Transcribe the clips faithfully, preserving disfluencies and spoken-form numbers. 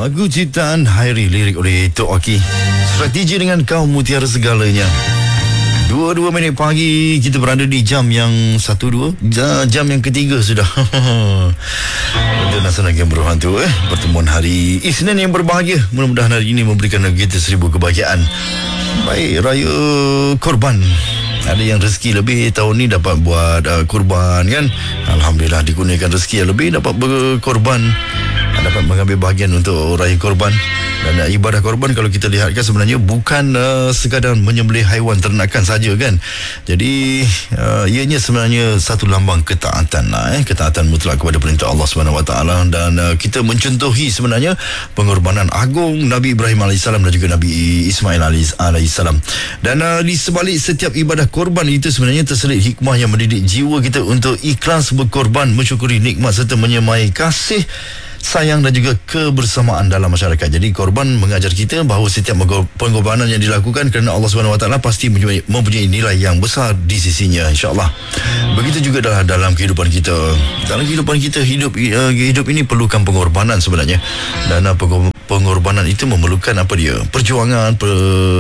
Lagu ciptaan Hairi, lirik oleh Tok Aki. Strategi dengan kau mutiara segalanya. Dua dua minit pagi, kita berada di jam yang satu dua, jam yang ketiga sudah. Pada Nasional Game Berhantu eh pertemuan hari Isnin yang berbahagia. Mudah-mudahan hari ini memberikan kita seribu kebahagiaan. Baik, raya korban. Ada yang rezeki lebih tahun ni dapat buat uh, korban kan. Alhamdulillah dikurniakan rezeki yang lebih, dapat berkorban, dapat mengambil bahagian untuk raya korban. Dan uh, ibadah korban kalau kita lihatkan sebenarnya bukan uh, sekadar menyembelih haiwan ternakan saja kan. Jadi uh, ianya sebenarnya satu lambang ketaatan lah, eh ketaatan mutlak kepada perintah Allah Subhanahu Wa Taala. Dan uh, kita mencontohi sebenarnya pengorbanan agung Nabi Ibrahim alaihissalam dan juga Nabi Ismail alaihissalam. Dan uh, di sebalik setiap ibadah korban itu sebenarnya terselit hikmah yang mendidik jiwa kita untuk ikhlas berkorban, mensyukuri nikmat serta menyemai kasih sayang dan juga kebersamaan dalam masyarakat. Jadi korban mengajar kita bahawa setiap pengorbanan yang dilakukan kerana Allah Subhanahu Wa Taala pasti mempunyai, mempunyai nilai yang besar di sisinya, insya-Allah. Begitu juga dalam, dalam kehidupan kita. Dalam kehidupan kita hidup uh, hidup ini perlukan pengorbanan sebenarnya. Dan uh, pengorbanan itu memerlukan apa dia? Perjuangan, per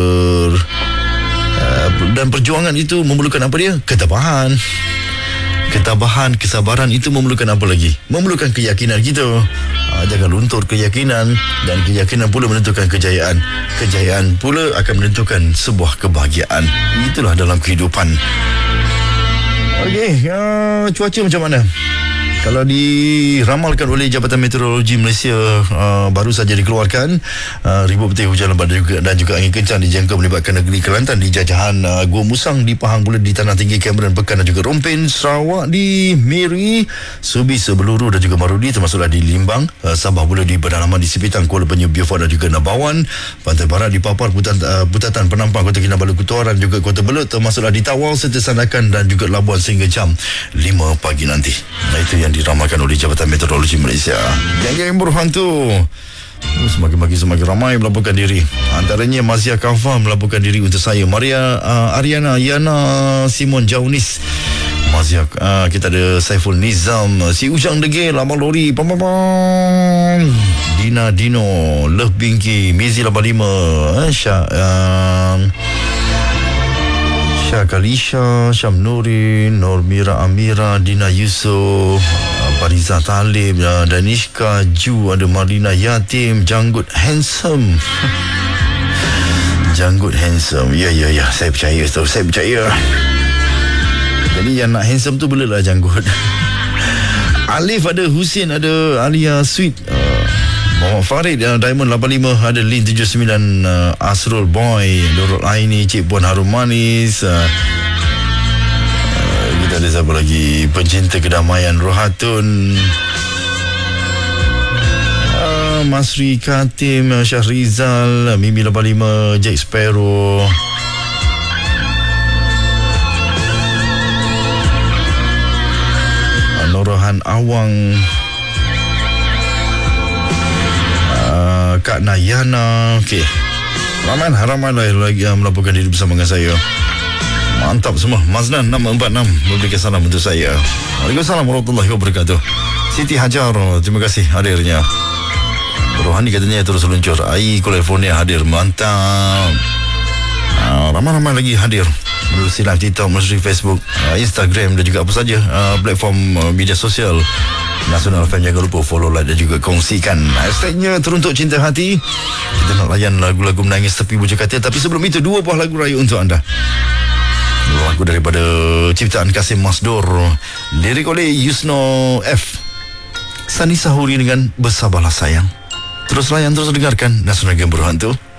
uh, dan perjuangan itu memerlukan apa dia? Ketabahan. Ketabahan, kesabaran itu memerlukan apa lagi? Memerlukan keyakinan kita. Ha, jangan luntur keyakinan. Dan keyakinan pula menentukan kejayaan. Kejayaan pula akan menentukan sebuah kebahagiaan. Itulah dalam kehidupan. Okey, uh, cuaca macam mana? Kalau diramalkan oleh Jabatan Meteorologi Malaysia, uh, baru saja dikeluarkan, uh, ribuan petir hujan lebat dan juga, dan juga angin kencang dijangka melibatkan negeri Kelantan, di Jajahan, uh, Gua Musang, di Pahang pula, di Tanah Tinggi, Cameron, Pekan dan juga Rompin, Sarawak, di Miri, Subi, Sebeluru dan juga Marudi, termasuklah di Limbang, uh, Sabah pula di Pedalaman, di Sipitang, Kuala Penyu, Beaufort dan juga Nabawan, Pantai Barat, di Papar, Putan, uh, Putatan, Penampang, Kota Kinabalu, Kutuaran, juga Kota Belud, termasuklah di Tawau, serta Sandakan dan juga Labuan sehingga jam lima pagi nanti. Nah, itu yang diramalkan oleh Jabatan Meteorologi Malaysia. Geng-geng berhantu oh, semakin pagi semakin ramai melaporkan diri. Antaranya Mazia Kafa melaporkan diri untuk saya, Maria uh, Ariana Yana Simon Jaunis, Mazia, uh, kita ada Saiful Nizam, Si Ujang Degil, Abang Lori, pam, pam, pam. Dina Dino, Love Binki, Mizi lapan lima, eh, Syah uh, Syah Kalisha, Syam Nurin, Normira Amira, Dina Yusof, Fariza Talib, Danishka Ju, ada Marlina Yatim, Janggut Handsome. Janggut Handsome. Ya, ya, ya. Saya percaya. Tahu, saya percaya. Jadi yang nak handsome tu bolehlah Janggut. Alif ada, Husin ada, Alia Sweet, uh, Muhammad Farid, uh, Diamond lapan lima, ada Lin tujuh sembilan, uh, Asrul Boy, Dorot Aini, Cik Puan Harum Manis, uh, ada siapa lagi, pencinta kedamaian Rohatun, uh, Masri Katim, Syahrizal, Mimi lapan lima, Jack Sparrow, uh, Norohan Awang, uh, Kak Nayana. Okey, ramai ramai lagi yang melaporkan diri bersama dengan saya. Mantap semua. Maznan enam empat enam memberikan salam untuk saya. Waalaikumsalam warahmatullahi wabarakatuh. Siti Hajar, terima kasih hadirnya. Rohani katanya terus luncur. Ai California hadir. Mantap. uh, Ramai-ramai lagi hadir melalui live TikTok, melalui Facebook, uh, Instagram dan juga apa saja uh, platform uh, media sosial Nasional F M. Jangan lupa follow, like dan juga kongsikan. Hashtagnya teruntuk cinta hati. Kita nak layan lagu-lagu menangis tepi bujuk katil. Tapi sebelum itu, dua buah lagu raya untuk anda. Lagu daripada ciptaan Kasim Masdur, lirik oleh Yusno F, Sani Sahuri dengan Bersabarlah Sayang. Terus layan, terus dengarkan Nasional Game Berhantu.